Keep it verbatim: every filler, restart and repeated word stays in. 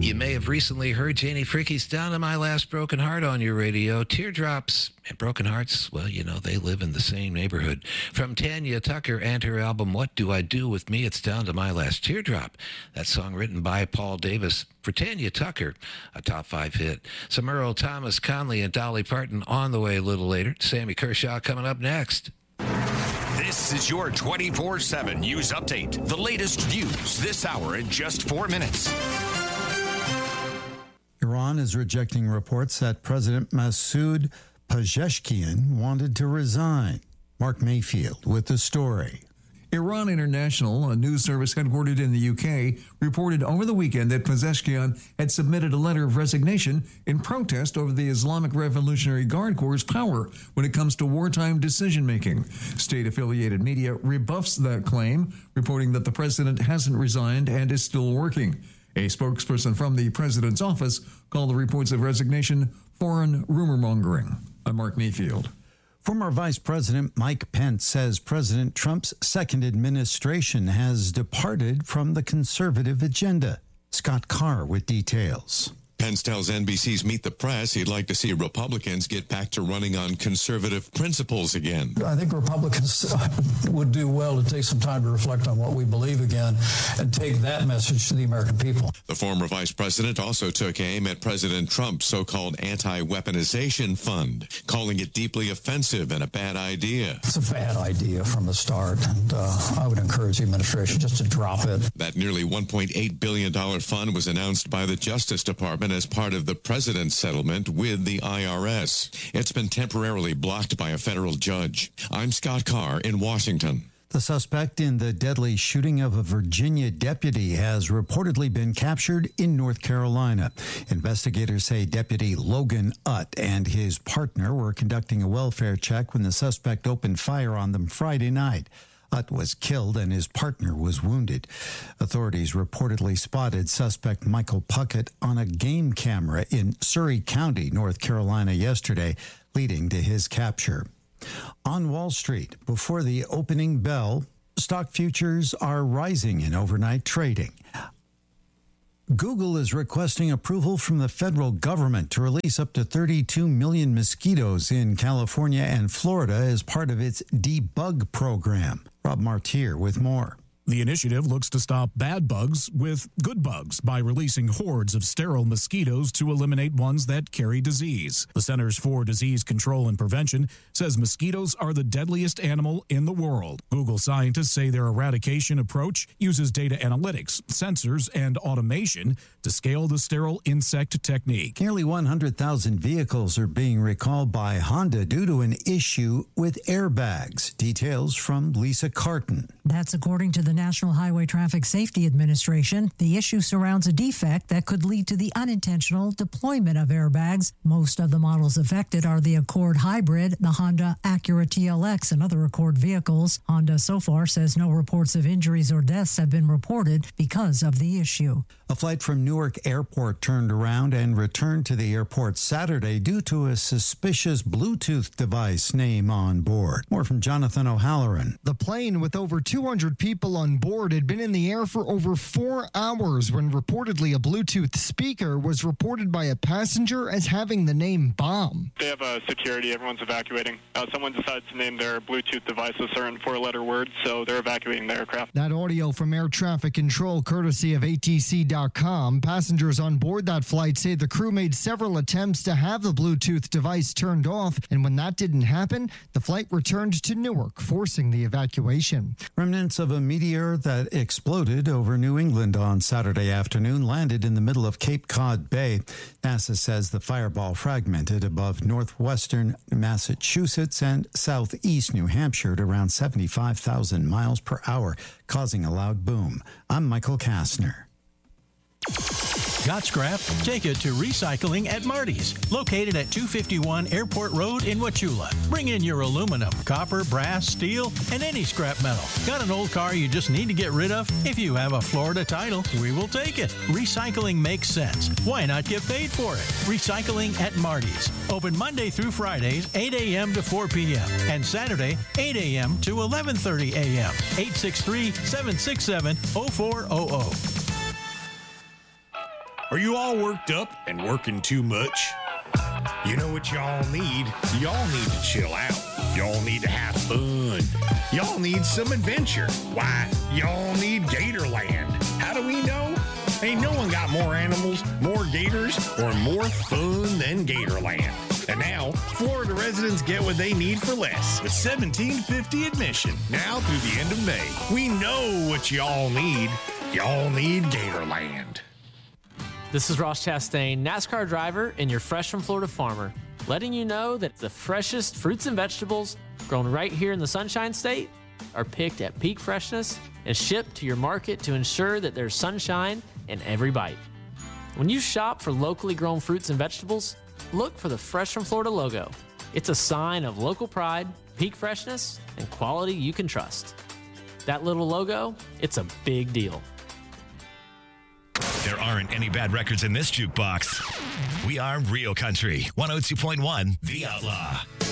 You may have recently heard Janie Fricke's Down to My Last Broken Heart on your radio. Teardrops and broken hearts, well, you know, they live in the same neighborhood. From Tanya Tucker and her album, What Do I Do With Me? It's Down to My Last Teardrop. That song written by Paul Davis. For Tanya Tucker, a top five hit. Some Earl Thomas, Conley, and Dolly Parton on the way a little later. Sammy Kershaw coming up next. This is your twenty-four seven news update. The latest news this hour in just four minutes. Iran is rejecting reports that President Masoud Pezeshkian wanted to resign. Mark Mayfield with the story. Iran International, a news service headquartered in the U K, reported over the weekend that Pezeshkian had submitted a letter of resignation in protest over the Islamic Revolutionary Guard Corps' power when it comes to wartime decision-making. State-affiliated media rebuffs that claim, reporting that the president hasn't resigned and is still working. A spokesperson from the president's office called the reports of resignation foreign rumor-mongering. I'm Mark Mayfield. Former Vice President Mike Pence says President Trump's second administration has departed from the conservative agenda. Scott Carr with details. Pence tells N B C's Meet the Press he'd like to see Republicans get back to running on conservative principles again. I think Republicans would do well to take some time to reflect on what we believe again and take that message to the American people. The former vice president also took aim at President Trump's so-called anti-weaponization fund, calling it deeply offensive and a bad idea. It's a bad idea from the start, and uh, I would encourage the administration just to drop it. That nearly one point eight billion dollars fund was announced by the Justice Department as part of the president's settlement with the I R S. It's been temporarily blocked by a federal judge. I'm Scott Carr in Washington. The suspect in the deadly shooting of a Virginia deputy has reportedly been captured in North Carolina. Investigators say Deputy Logan Utt and his partner were conducting a welfare check when the suspect opened fire on them Friday night. Utt was killed and his partner was wounded. Authorities reportedly spotted suspect Michael Puckett on a game camera in Surry County, North Carolina yesterday, leading to his capture. On Wall Street, before the opening bell, stock futures are rising in overnight trading. Google is requesting approval from the federal government to release up to thirty-two million mosquitoes in California and Florida as part of its debug program. Rob Martier with more. The initiative looks to stop bad bugs with good bugs by releasing hordes of sterile mosquitoes to eliminate ones that carry disease. The Centers for Disease Control and Prevention says mosquitoes are the deadliest animal in the world. Google scientists say their eradication approach uses data analytics, sensors, and automation to scale the sterile insect technique. Nearly one hundred thousand vehicles are being recalled by Honda due to an issue with airbags. Details from Lisa Carton. That's according to the National Highway Traffic Safety Administration. The issue surrounds a defect that could lead to the unintentional deployment of airbags. Most of the models affected are the Accord Hybrid, the Honda Acura T L X, and other Accord vehicles. Honda so far says no reports of injuries or deaths have been reported because of the issue. A flight from Newark Airport turned around and returned to the airport Saturday due to a suspicious Bluetooth device name on board. More from Jonathan O'Halloran. The plane with over two hundred people on board had been in the air for over four hours when reportedly a Bluetooth speaker was reported by a passenger as having the name bomb. They have uh, security. Everyone's evacuating. Uh, someone decided to name their Bluetooth device a certain four-letter word, so they're evacuating the aircraft. That audio from air traffic control, courtesy of A T C dot com. Passengers on board that flight say the crew made several attempts to have the Bluetooth device turned off, and when that didn't happen, the flight returned to Newark, forcing the evacuation. Remnants of a meteor that exploded over New England on Saturday afternoon landed in the middle of Cape Cod Bay. NASA says the fireball fragmented above northwestern Massachusetts and southeast New Hampshire at around seventy-five thousand miles per hour, causing a loud boom. I'm Michael Kastner. Got scrap? Take it to Recycling at Marty's, located at two fifty-one Airport Road in Wauchula. Bring in your aluminum, copper, brass, steel, and any scrap metal. Got an old car you just need to get rid of? If you have a Florida title, we will take it. Recycling makes sense. Why not get paid for it? Recycling at Marty's. Open Monday through Fridays, eight a.m. to four p.m. and Saturday, eight a.m. to eleven thirty a.m. eight six three, seven six seven, zero four zero zero. Are you all worked up and working too much? You know what y'all need? Y'all need to chill out. Y'all need to have fun. Y'all need some adventure. Why? Y'all need Gatorland. How do we know? Ain't no one got more animals, more gators, or more fun than Gatorland. And now, Florida residents get what they need for less with seventeen fifty admission now through the end of May. We know what y'all need. Y'all need Gatorland. This is Ross Chastain, NASCAR driver and your Fresh from Florida farmer, letting you know that the freshest fruits and vegetables grown right here in the Sunshine State are picked at peak freshness and shipped to your market to ensure that there's sunshine in every bite. When you shop for locally grown fruits and vegetables, look for the Fresh from Florida logo. It's a sign of local pride, peak freshness, and quality you can trust. That little logo, it's a big deal. There aren't any bad records in this jukebox. We are Real Country, one oh two point one, The Outlaw.